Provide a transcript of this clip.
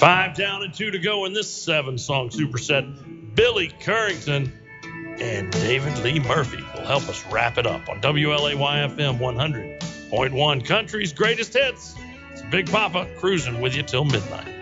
5 down and 2 to go in this 7-song superset. Billy Currington and David Lee Murphy will help us wrap it up on WLAY-FM 100.1, Country's Greatest Hits. It's Big Papa cruising with you till midnight.